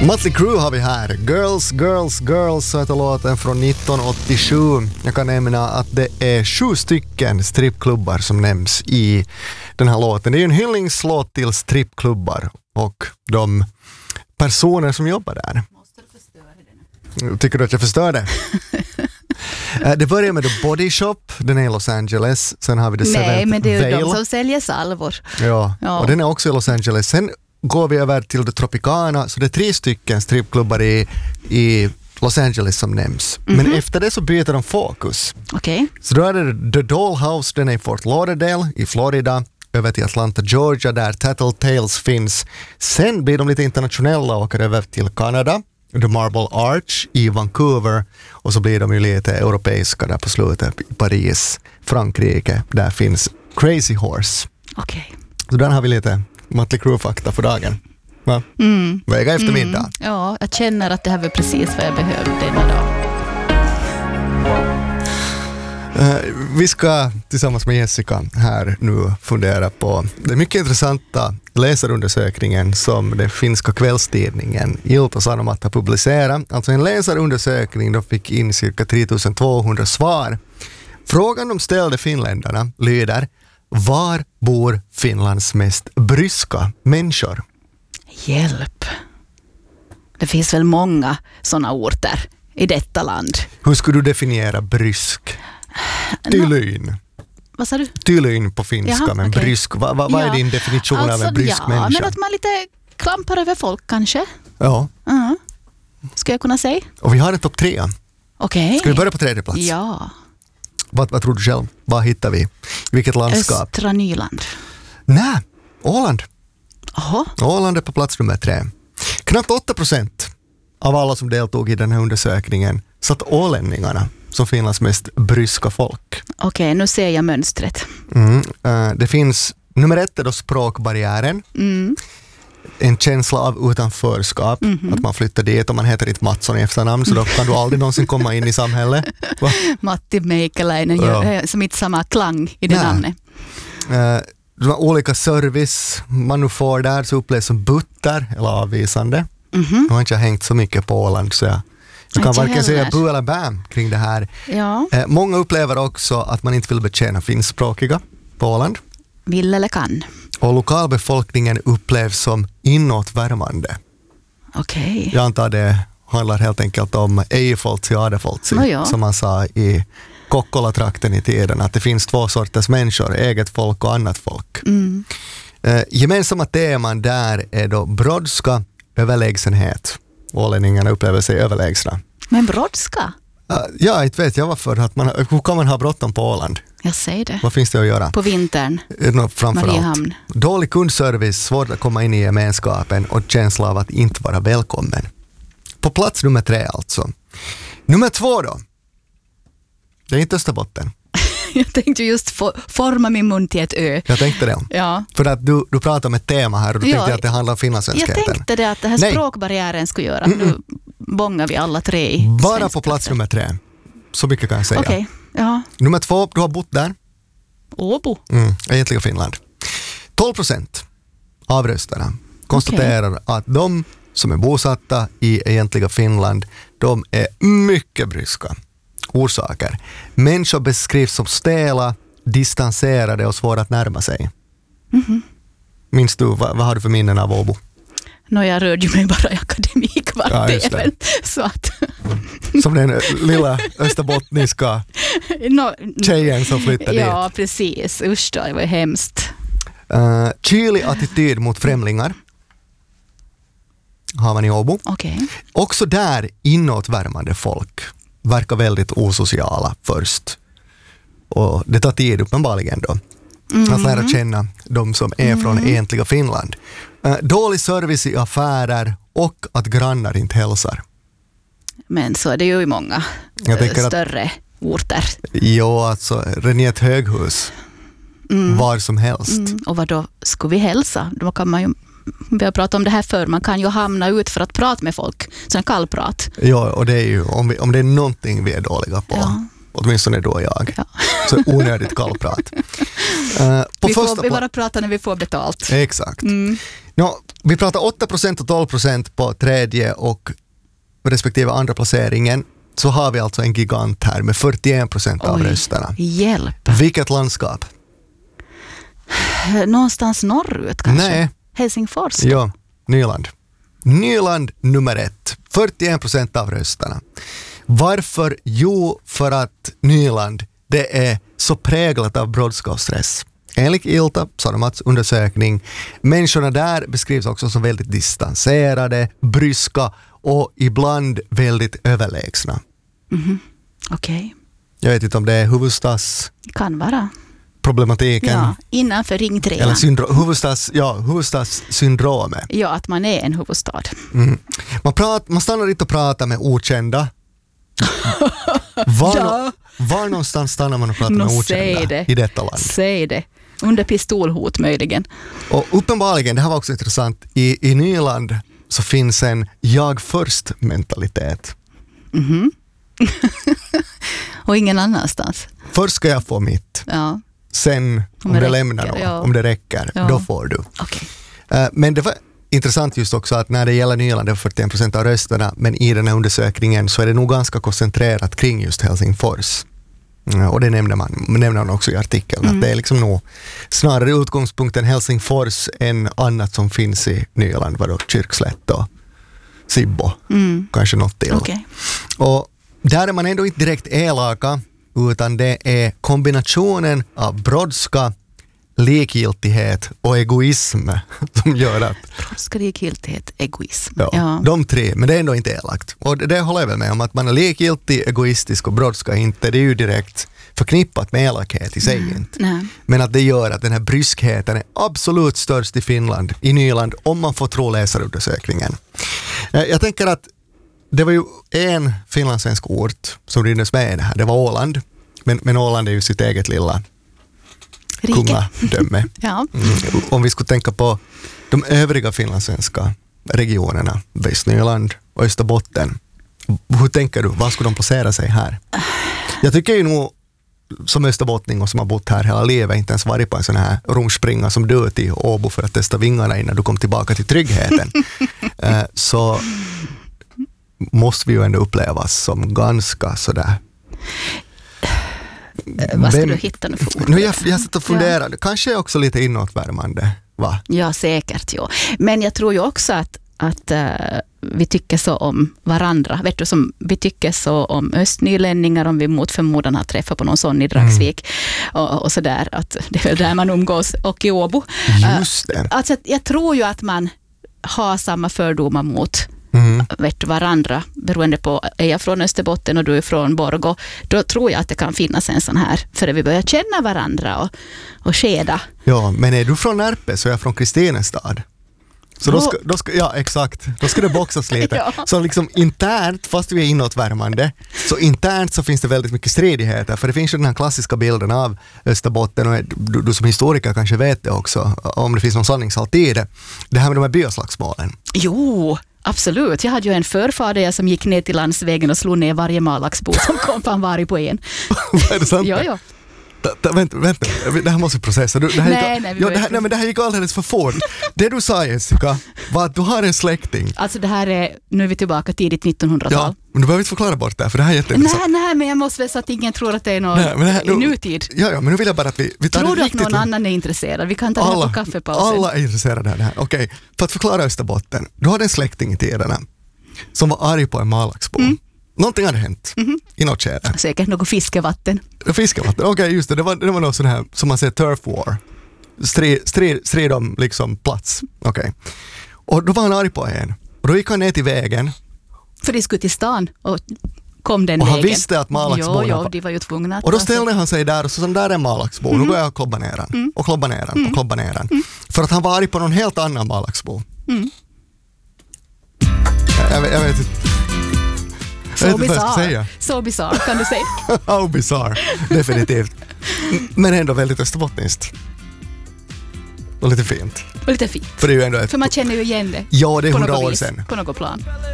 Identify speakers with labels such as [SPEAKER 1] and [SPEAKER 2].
[SPEAKER 1] Mötley Crüe har vi här. Girls, Girls, Girls heter låten från 1987. Jag kan nämna att det är 7 stycken strippklubbar som nämns i den här låten. Det är en hyllningslåt till strippklubbar och de personer som jobbar där.
[SPEAKER 2] Måste du förstöra det nu?
[SPEAKER 1] Tycker du att jag förstör det? Det börjar med The Body Shop, den är i Los Angeles. Sen har vi The Seventh Veil.
[SPEAKER 2] Nej, men det är ju de som säljer salvor.
[SPEAKER 1] Ja, och den är också i Los Angeles. Sen går vi över till The Tropicana, så det är 3 stycken strippklubbar i Los Angeles som nämns. Men efter det så byter de fokus.
[SPEAKER 2] Okej.
[SPEAKER 1] Så då är det The Dollhouse, den är i Fort Lauderdale i Florida, över till Atlanta, Georgia, där Tattletales finns. Sen blir de lite internationella och åker över till Kanada, The Marble Arch i Vancouver, och så blir de ju lite europeiska där på slutet i Paris, Frankrike, där finns Crazy Horse.
[SPEAKER 2] Okej.
[SPEAKER 1] Så där har vi lite Mötley Crüe-fakta för dagen. Va? Väga eftermiddag.
[SPEAKER 2] Ja, jag känner att det här var precis vad jag behövde denna dag.
[SPEAKER 1] Vi ska tillsammans med Jessica här nu fundera på den mycket intressanta läsarundersökningen som den finska kvällstidningen Ilta-Sanomat har publicerat. Alltså en läsarundersökning, de fick in cirka 3200 svar. Frågan de ställde finländarna lyder: var bor Finlands mest bryska människor?
[SPEAKER 2] Hjälp. Det finns väl många sådana orter i detta land.
[SPEAKER 1] Hur skulle du definiera brysk? Tylyn.
[SPEAKER 2] Vad sa du?
[SPEAKER 1] Tylyn på finska,
[SPEAKER 2] Jaha,
[SPEAKER 1] men
[SPEAKER 2] okej.
[SPEAKER 1] brysk. Vad är din definition av en brysk människa?
[SPEAKER 2] Men att man lite klampar över folk kanske.
[SPEAKER 1] Ja.
[SPEAKER 2] Ska jag kunna säga?
[SPEAKER 1] Och vi har en topp 3.
[SPEAKER 2] Okej.
[SPEAKER 1] Ska vi börja på 3:e plats?
[SPEAKER 2] Ja.
[SPEAKER 1] Vad tror du själv? Vad hittar vi? Vilket landskap?
[SPEAKER 2] Östra Nyland.
[SPEAKER 1] Nej, Åland.
[SPEAKER 2] Jaha.
[SPEAKER 1] Åland är på plats nummer 3. Knappt 8% av alla som deltog i den här undersökningen satt ålänningarna som Finlands mest bryska folk.
[SPEAKER 2] Okej, nu ser jag mönstret.
[SPEAKER 1] Det finns, nummer 1 är då språkbarriären. En känsla av utanförskap, att man flyttar dit och man heter inte Mattsson i efternamn, så då kan du aldrig någonsin komma in i samhället. Va?
[SPEAKER 2] Matti Meikäläinen gör som inte samma klang i det namnet.
[SPEAKER 1] De olika service man nu får där så upplevs som butter eller avvisande. Jag har inte hängt så mycket på Åland, så jag kan varken säga bu eller bam kring det här.
[SPEAKER 2] Ja.
[SPEAKER 1] Många upplever också att man inte vill betjäna finskspråkiga på Åland.
[SPEAKER 2] Vill eller kan.
[SPEAKER 1] Och lokalbefolkningen upplevs som inåtvärmande.
[SPEAKER 2] Okej.
[SPEAKER 1] Jag antar det handlar helt enkelt om Eifoltsi och Adefoltsi, som man sa i Kokkola-trakten i tiden, att det finns 2 sorters människor, eget folk och annat folk. Gemensamma teman där är då brådska, överlägsenhet. Ålänningarna upplever sig överlägsna.
[SPEAKER 2] Men brådska?
[SPEAKER 1] Ja, inte vet jag varför. Hur kan man ha bråttom på Åland?
[SPEAKER 2] Jag säger det.
[SPEAKER 1] Vad finns det att göra?
[SPEAKER 2] På vintern.
[SPEAKER 1] Framförallt.
[SPEAKER 2] Mariehamn.
[SPEAKER 1] Dålig kundservice, svårt att komma in i gemenskapen och känsla av att inte vara välkommen. På plats nummer 3 alltså. Nummer 2 då? Det är inte Österbotten.
[SPEAKER 2] Jag tänkte just forma min mun till ett ö.
[SPEAKER 1] Jag tänkte det.
[SPEAKER 2] Ja.
[SPEAKER 1] För att du pratar om ett tema här och du tänkte att det handlar om finlandssvenskheten.
[SPEAKER 2] Jag tänkte det att det här språkbarriären skulle göra. Nu bångar vi alla 3 i
[SPEAKER 1] bara på plats nummer 3. Så mycket kan jag säga.
[SPEAKER 2] Okej. Ja.
[SPEAKER 1] Nummer 2, du har bott där.
[SPEAKER 2] Åbo.
[SPEAKER 1] Egentligen Finland. 12% av rösterna konstaterar att de som är bosatta i egentliga Finland, de är mycket bryska. Orsaker. Människor beskrivs som stela, distanserade och svåra att närma sig. Minns du, vad har du för minnen av Åbo?
[SPEAKER 2] Jag rörde mig bara i akademikvarteren. Så att
[SPEAKER 1] som den lilla österbottniska tjejen som flyttade dit.
[SPEAKER 2] Ja, precis. Usch då, det var hemskt.
[SPEAKER 1] Kylig attityd mot främlingar har man i Åbo.
[SPEAKER 2] Okay.
[SPEAKER 1] Också där inåtvärmande folk verkar väldigt osociala först. Och det tar tid uppenbarligen då. Att lära känna de som är från egentliga Finland. Dålig service i affärer och att grannar inte hälsar.
[SPEAKER 2] Men så är det ju i många större orter.
[SPEAKER 1] Ja, alltså redan i ett höghus. Var som helst.
[SPEAKER 2] Och vad då skulle vi hälsa? Då kan man ju, vi har pratat om det här förr, man kan ju hamna ut för att prata med folk. Sån kallprat.
[SPEAKER 1] Ja, och det är ju, om det är någonting vi är dåliga på, åtminstone då jag, så onödigt kallprat.
[SPEAKER 2] Vi bara pratar när vi får betalt.
[SPEAKER 1] Exakt. Vi pratar 8% och 12% på tredje och respektive andra placeringen. Så har vi alltså en gigant här med 41% av rösterna.
[SPEAKER 2] Hjälp.
[SPEAKER 1] Vilket landskap?
[SPEAKER 2] Någonstans norrut kanske?
[SPEAKER 1] Nej.
[SPEAKER 2] Helsingfors?
[SPEAKER 1] Ja, Nyland. Nyland nummer 1. 41% av rösterna. Varför? Jo, för att Nyland, det är så präglat av brådska och stress. Enligt ILTA, Sanomats undersökning, människorna där beskrivs också som väldigt distanserade, bryska och ibland väldigt överlägsna.
[SPEAKER 2] Okej.
[SPEAKER 1] Jag vet inte om det är
[SPEAKER 2] Kan vara.
[SPEAKER 1] huvudstadsproblematiken.
[SPEAKER 2] Ja, innanför ring 3.
[SPEAKER 1] Eller huvudstadssyndromet.
[SPEAKER 2] Ja, att man är en huvudstad.
[SPEAKER 1] Man stannar inte och pratar med okända. Var någonstans stannar man och pratar med okända i detta land?
[SPEAKER 2] Säg det. Under pistolhot möjligen.
[SPEAKER 1] Och uppenbarligen, det här var också intressant, i Nyland så finns en jag först mentalitet.
[SPEAKER 2] Och ingen annanstans.
[SPEAKER 1] Först ska jag få mitt.
[SPEAKER 2] Ja.
[SPEAKER 1] Sen om det lämnar då, om det räcker, då får du.
[SPEAKER 2] Okay.
[SPEAKER 1] Men det var intressant just också att när det gäller Nyland, det är 41% av rösterna, men i den här undersökningen så är det nog ganska koncentrerat kring just Helsingfors. Och det nämner man också i artikeln, att det är liksom nog snarare utgångspunkten Helsingfors än annat som finns i Nyland, vadå Kyrkslätt och Sibbo, kanske något till.
[SPEAKER 2] Okay.
[SPEAKER 1] Och där är man ändå inte direkt elaka, utan det är kombinationen av brådska, likgiltighet och egoism som gör att...
[SPEAKER 2] Brådska, likgiltighet, egoism.
[SPEAKER 1] Ja, de tre, men det är ändå inte elakt. Och det håller jag väl med om, att man är likgiltig, egoistisk och brådska inte, det är ju direkt förknippat med elakhet i sig inte.
[SPEAKER 2] Nej.
[SPEAKER 1] Men att det gör att den här bryskheten är absolut störst i Finland, i Nyland, om man får tro läsarundersökningen. Jag tänker att det var ju en finlandssvensk ort som rymdes med i det här, det var Åland. Men Åland är ju sitt eget lilla kungadöme.
[SPEAKER 2] Ja.
[SPEAKER 1] Om vi skulle tänka på de övriga finlandssvenska regionerna, Västnyland och Österbotten, hur tänker du? Var skulle de placera sig här? Jag tycker ju nog, som österbottning och som har bott här hela livet, inte ens varit på en sån här rumspringa som du till Åbo för att testa vingarna innan du kom tillbaka till tryggheten, så måste vi ju ändå upplevas som ganska sådär.
[SPEAKER 2] Vad ska du hitta nu för ord?
[SPEAKER 1] Jag satt och funderade. Kanske också lite inåtvärmande, va?
[SPEAKER 2] Ja, säkert. Ja. Men jag tror ju också att vi tycker så om varandra. Vet du, som vi tycker så om östnylänningar, om vi mot förmodan har träffat på någon sån i Dragsvik och sådär. Att det är där man umgås, och i Åbo.
[SPEAKER 1] Just det.
[SPEAKER 2] Alltså, jag tror ju att man har samma fördomar mot varandra, beroende på, är jag från Österbotten och du är från Borgå, då tror jag att det kan finnas en sån här, för vi börjar känna varandra och skeda.
[SPEAKER 1] Ja, men är du från Närpe så är jag från Kristinestad. Så då ska ja, exakt. Då ska det boxas lite.
[SPEAKER 2] Ja.
[SPEAKER 1] Så liksom internt, fast vi är inåtvärmande, så internt så finns det väldigt mycket stridigheter. För det finns ju den här klassiska bilden av Österbotten, och du som historiker kanske vet det också, om det finns någon sanningshalt i det. Det här med de här byaslagsmålen.
[SPEAKER 2] Jo, absolut. Jag hade ju en förfader som gick ner till landsvägen och slog ner varje malaxbo som kom på en varg på en.
[SPEAKER 1] Är det sant?
[SPEAKER 2] Ja.
[SPEAKER 1] Vänta, det här måste vi processa. Men det här gick alldeles för fort. Det du sa, Jessica, var att du har en släkting.
[SPEAKER 2] Alltså det här är, nu är vi tillbaka tidigt 1900-tal.
[SPEAKER 1] Ja, men du behöver inte förklara bort det här, för det här är jätteintressant.
[SPEAKER 2] Nej, men jag måste väl så att ingen tror att det är någon i nutid.
[SPEAKER 1] Ja, men nu vill jag bara att vi tar
[SPEAKER 2] tror
[SPEAKER 1] det
[SPEAKER 2] du
[SPEAKER 1] riktigt.
[SPEAKER 2] Att någon annan är intresserad? Vi kan ta det här på kaffepausen.
[SPEAKER 1] Alla är intresserade av det här. Okej, för att förklara Österbotten. Du hade en släkting i tiderna som var arg på en malaxbo. Någonting hade hänt i något skede.
[SPEAKER 2] Säkert något fiskevatten.
[SPEAKER 1] Okej, just det. Det var något sån här, som man säger, turf war. Strid om liksom plats. Okej. Och då var han arg på en. Och då gick han ner till vägen.
[SPEAKER 2] För de skulle till stan och kom den
[SPEAKER 1] och
[SPEAKER 2] vägen.
[SPEAKER 1] Och han visste att malaxborna...
[SPEAKER 2] Jo, de var ju tvungna att...
[SPEAKER 1] Och då ställde han sig där och så, som där är en malaxbo. Nu går jag och klobbar ner han. Och klobbar ner han. Och klobbar ner han. För att han var arg på någon helt annan malaxbo. Jag vet inte.
[SPEAKER 2] Så bizarre kan du säga.
[SPEAKER 1] How bizarre, definitivt. Men ändå väldigt österbottniskt. Och lite fint.
[SPEAKER 2] Och lite fint.
[SPEAKER 1] För det är ju ändå
[SPEAKER 2] för man känner ju igen det.
[SPEAKER 1] Ja, det är 100 år sedan.
[SPEAKER 2] På något plan.